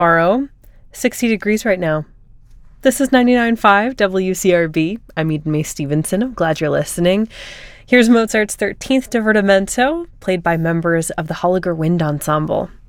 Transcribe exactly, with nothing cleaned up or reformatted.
R O, sixty degrees right now. This is ninety-nine point five W C R B. I'm Eden Mae Stevenson. I'm glad you're listening. Here's Mozart's thirteenth Divertimento, played by members of the Holliger Wind Ensemble.